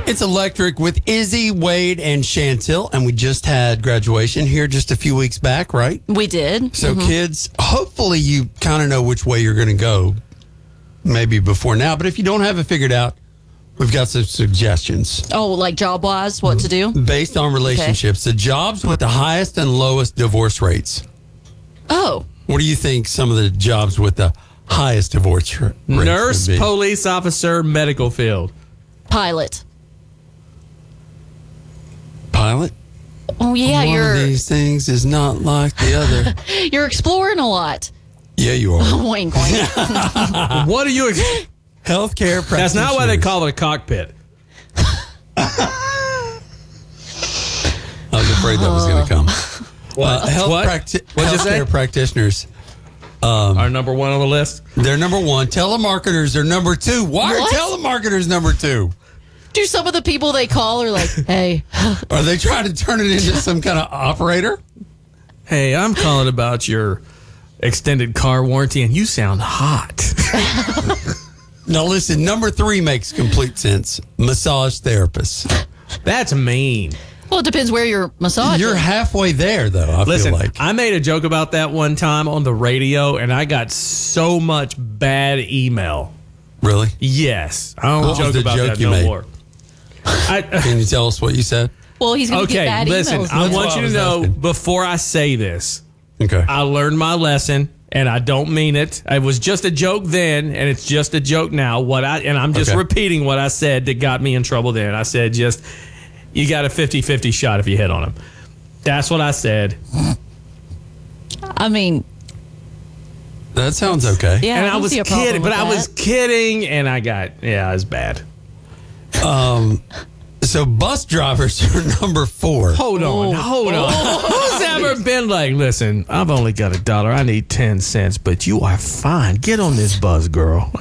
It's Electric with Izzy, Wade, and Chantel. And we just had graduation here just a few weeks back, right? We did. So kids, hopefully you kind of know which way you're going to go maybe before now. But if you don't have it figured out, we've got some suggestions. Oh, like job-wise, what to do? Based on relationships, the jobs with the highest and lowest divorce rates. Oh. What do you think some of the jobs with the highest divorce rates Nurse, would be? police officer, medical field. Pilot. Pilot? Oh, yeah, One of these things is not like the other. you're exploring a lot. Yeah, you are. Wink, wink. What are you? Healthcare practitioners. That's not why they call it a cockpit. I was afraid that was going to come. What? What'd you say? Healthcare practitioners. Are number one on the list. They're number one. Telemarketers are number two. Why What? are telemarketers number two? Do some of the people they call are like, hey, Are they trying to turn it into some kind of operator? Hey, I'm calling about your extended car warranty, and you sound hot. Now listen, number three makes complete sense. Massage therapists. That's mean. well, it depends where you're massaging. You're halfway there, though, I Listen, feel like. I made a joke about that one time on the radio, and I got so much bad email. Really? Yes. I don't What was joke the about joke that you no made? more. Can you tell us what you said? well, he's going to get Okay, bad listen, emails. I That's want what you I to was know asking. before I say this, Okay. I learned my lesson, and I don't mean it. It was just a joke then, and it's just a joke now. I'm just Okay. repeating what I said that got me in trouble then. I said you got a 50-50 shot if you hit on him. That's what I said. I mean, That sounds okay. yeah, And I I don't was see a problem kidding, with but I that. was kidding, and it was bad. So bus drivers are number four. Hold on. Who's ever been like, listen, I've only got $1. I need 10 cents, but you are fine. Get on this bus, girl.